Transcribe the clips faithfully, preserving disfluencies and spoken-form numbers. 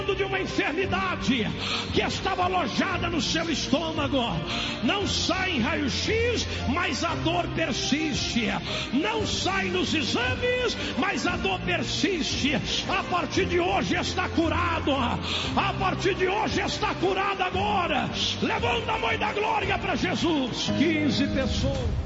de uma enfermidade que estava alojada no seu estômago. Não sai em raio-x, mas a dor persiste. Não sai nos exames, mas a dor persiste. A partir de hoje está curado. A partir de hoje está curado agora. Levanta a mão da glória para Jesus. quinze pessoas.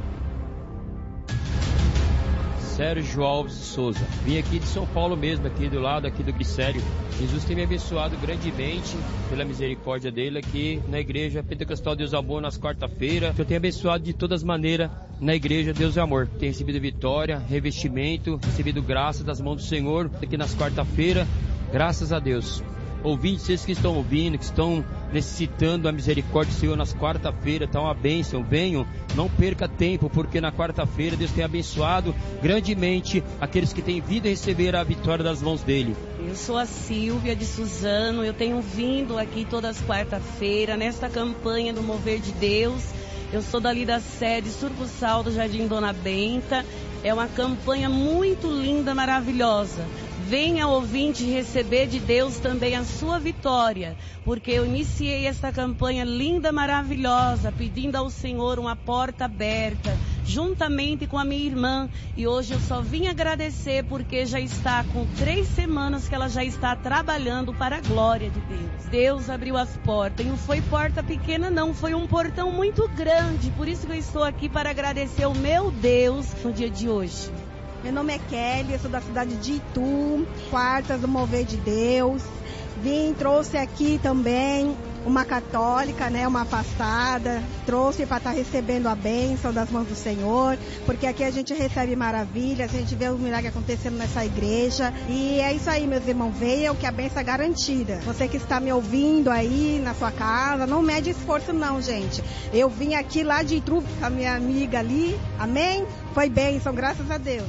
Sérgio Alves de Souza, vim aqui de São Paulo mesmo, aqui do lado aqui do Glicério. Jesus tem me abençoado grandemente pela misericórdia dele aqui na igreja Pentecostal Deus é Amor nas quarta-feiras. Eu tenho abençoado de todas as maneiras na igreja Deus é Amor. Tenho recebido vitória, revestimento, recebido graça das mãos do Senhor aqui nas quarta-feiras. Graças a Deus. Ouvintes, vocês que estão ouvindo, que estão necessitando a misericórdia do Senhor nas quarta-feiras, está uma bênção, venham, não perca tempo, porque na quarta-feira Deus tem abençoado grandemente aqueles que têm vindo a receber a vitória das mãos dele. Eu sou a Silvia de Suzano, eu tenho vindo aqui todas as quarta-feiras nesta campanha do Mover de Deus. Eu sou dali da sede Surcursal do Jardim Dona Benta. É uma campanha muito linda, maravilhosa. Venha, ouvinte, receber de Deus também a sua vitória, porque eu iniciei essa campanha linda, maravilhosa, pedindo ao Senhor uma porta aberta, juntamente com a minha irmã, e hoje eu só vim agradecer, porque já está com três semanas que ela já está trabalhando para a glória de Deus. Deus abriu as portas, e não foi porta pequena não, foi um portão muito grande, por isso que eu estou aqui para agradecer o meu Deus no dia de hoje. Meu nome é Kelly, eu sou da cidade de Itu, quartas do Mover de Deus. Vim, trouxe aqui também uma católica, né, uma afastada. Trouxe para estar recebendo a bênção das mãos do Senhor, porque aqui a gente recebe maravilhas, a gente vê o milagre acontecendo nessa igreja. E é isso aí, meus irmãos, venham que a bênção é garantida. Você que está me ouvindo aí na sua casa, não mede esforço não, gente. Eu vim aqui lá de Itu, com a minha amiga ali, amém? Foi bênção, graças a Deus.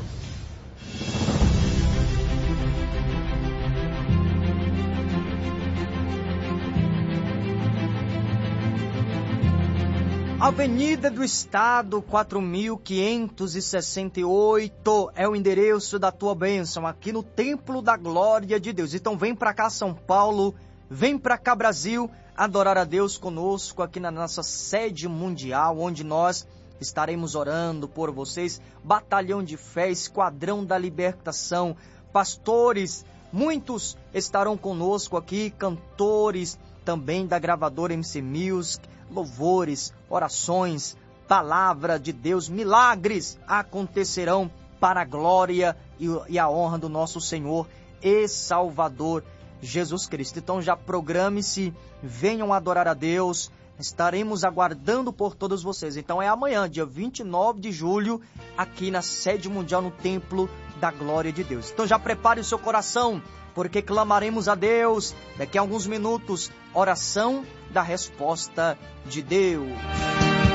Avenida do Estado, quatro mil quinhentos e sessenta e oito, é o endereço da tua bênção, aqui no Templo da Glória de Deus. Então vem pra cá, São Paulo, vem pra cá, Brasil, adorar a Deus conosco aqui na nossa sede mundial, onde nós estaremos orando por vocês. Batalhão de Fé, Esquadrão da Libertação, pastores, muitos estarão conosco aqui, cantores também da gravadora M C Music, louvores, orações, palavra de Deus, milagres acontecerão para a glória e a honra do nosso Senhor e Salvador Jesus Cristo. Então já programe-se, venham adorar a Deus, estaremos aguardando por todos vocês. Então é amanhã, dia vinte e nove de julho, aqui na sede mundial, no Templo da Glória de Deus. Então já prepare o seu coração, porque clamaremos a Deus daqui a alguns minutos, oração da resposta de Deus.